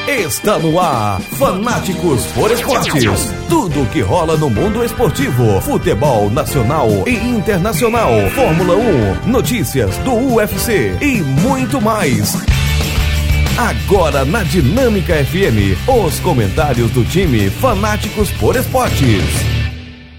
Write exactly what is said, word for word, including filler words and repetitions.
Está no ar, Fanáticos por Esportes. Tudo o que rola no mundo esportivo, futebol nacional e internacional, Fórmula um, notícias do U F C e muito mais. Agora na Dinâmica F M, os comentários do time Fanáticos por Esportes.